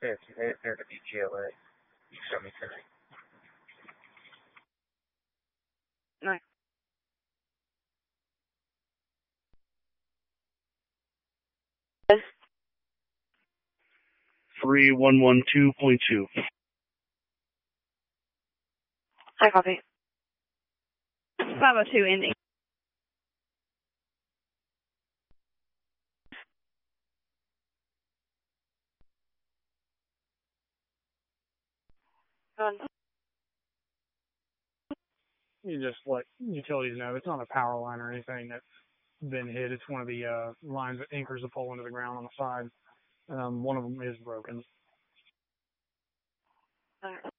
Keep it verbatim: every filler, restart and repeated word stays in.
Yes, they're, they're the G L A. Show me thirty. Nine. three one one two point two. Hi, copy. five oh two ending. Um, You just let utilities know it's not a power line or anything that's been hit. It's one of the uh, lines that anchors the pole into the ground on the side. Um, one of them is broken. uh,